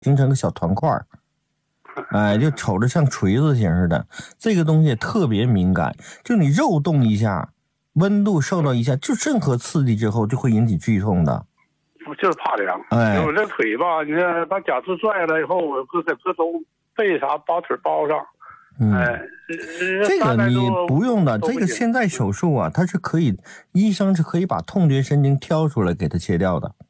形成个小团块儿，哎，就瞅着像锤子形似的。这个东西也特别敏感，就你肉动一下，温度受到一下，就任何刺激之后就会引起剧痛的。 就是怕凉。 哎， 我这腿吧，你看把假肢拽了以后，我搁都背啥把腿包上。哎， 这个你不用的，这个现在手术啊，它是可以，医生是可以把痛觉神经挑出来给它切掉的。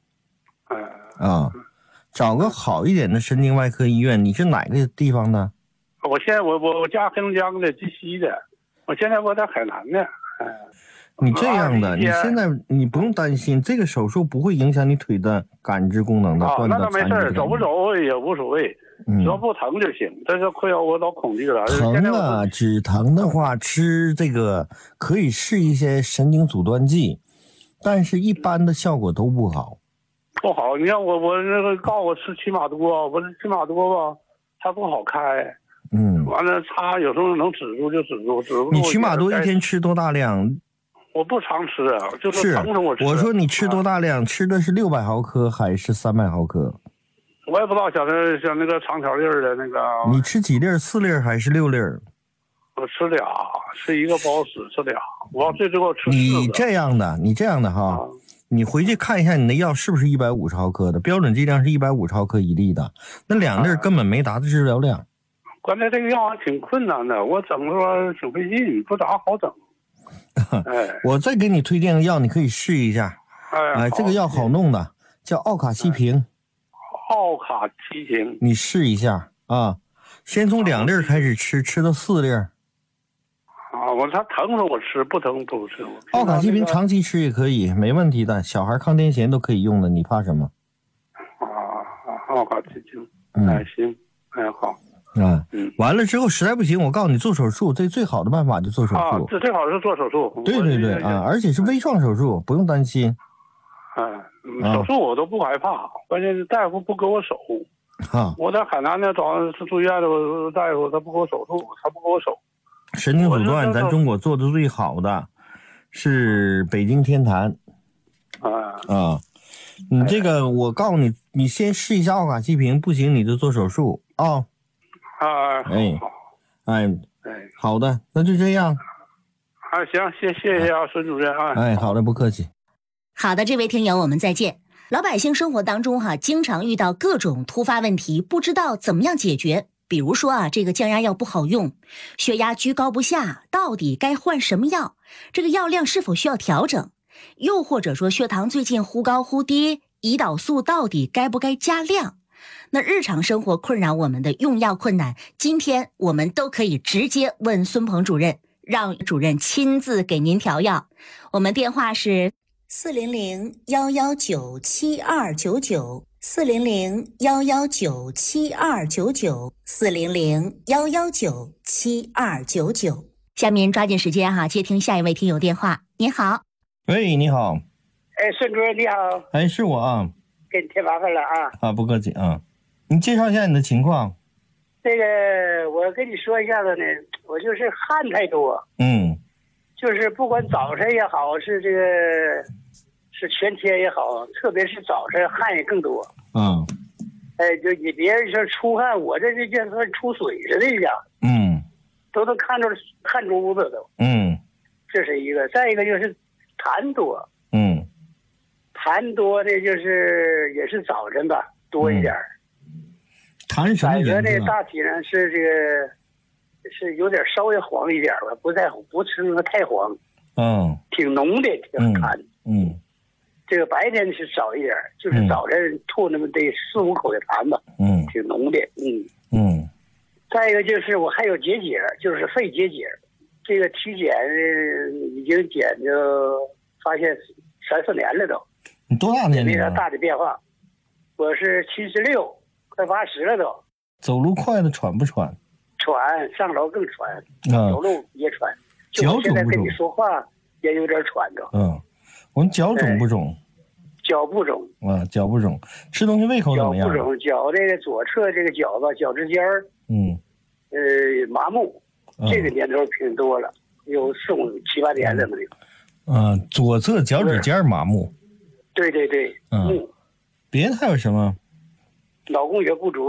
找个好一点的神经外科医院。你是哪个地方的？ 我现在我家黑龙江的鸡西的，我现在我在海南呢。 你这样的，你现在你不用担心，这个手术不会影响你腿的感知功能的。 那倒没事，走不走也无所谓，只要不疼就行。这是快要我老恐惧了。 疼啊，只疼的话吃这个可以试一些神经阻断剂，但是一般的效果都不好。 不好，你看我那个告我吃曲马多，我这曲马多吧，它不好开。完了它有时候能止住就止住。 你曲马多一天吃多大量？ 我不常吃啊，就是疼着我吃。 我说你吃多大量？吃的是600毫克还是300毫克？ 我也不知道，像那个长条粒的那个。你吃几粒？4粒还是6粒？ 我吃俩，吃一个不好使，吃俩。我最多吃4个。 你这样的哈，你回去看一下你的药是不是150毫克的，标准剂量是150毫克1粒的，那2粒根本没达到治疗量。 关键这个药还挺困难的，我整的说挺费劲，不咋好整。 我再给你推荐个药，你可以试一下。这个药好弄的，叫奥卡西平。 奥卡西平， 你试一下啊，先从2粒开始吃，吃到4粒。 他疼着我吃，不疼不吃。 奥卡西平长期吃也可以，没问题的，小孩抗癫痫都可以用的，你怕什么？ 奥卡西平，行，好。 完了之后实在不行，我告诉你做手术，这最好的办法就做手术。 这最好是做手术。 对而且是微创手术，不用担心。 手术我都不害怕，关键是大夫不给我手。我在海南呢，早上是住院的大夫，他不给我手术，他不给我手。 神经阻断，咱中国做的最好的是北京天坛。你这个我告诉你，你先试一下奥卡西平，不行你就做手术啊。好的，那就这样。 行，谢谢啊，孙主任啊。 好的，不客气。 好的，这位听友，我们再见。老百姓生活当中经常遇到各种突发问题，不知道怎么样解决。比如说这个降压药不好用，血压居高不下，到底该换什么药？这个药量是否需要调整？又或者说血糖最近忽高忽低，胰岛素到底该不该加量？那日常生活困扰我们的用药困难，今天我们都可以直接问孙鹏主任，让主任亲自给您调药。我们电话是400-119-7299，400-119-7299，400-119-7299。下面抓紧时间接听下一位听友电话。你好。 喂，你好。 孙主任你好。 是我啊。 给你添麻烦了不客气啊。你介绍一下你的情况。 这个我跟你说一下子呢，我就是汗太多。就是不管早晨也好，是这个是全天也好，特别是早晨汗也更多。就你别人说出汗，我这就像出水似的一样。都能看着汗珠子都。这是一个。再一个就是痰多。痰多的就是也是早晨吧多一点。 痰什么颜色？ 感觉呢大体上是这个是有点稍微黄一点吧，不是那么太黄。挺浓的这个痰。这个白天是少一点，就是早晨吐那么得4-5口的痰吧。挺浓的。再一个就是我还有结节，就是肺结节。这个体检已经检就发现3-4年了都。 你多大年龄？ 没啥大的变化。我是76，快80了都。 走路快的喘不喘？ 喘，上楼更喘。走路也喘。 脚肿不肿？ 现在跟你说话也有点喘着。 我们脚肿不肿？ 脚不肿。 脚不肿。吃东西胃口怎么样？ 脚不肿，脚这个左侧这个脚吧，脚趾尖儿。麻木。这个年头挺多了，有4-5、7-8年了没有。 左侧脚趾尖麻木。 对。 别的还有什么？ 脑供血不足。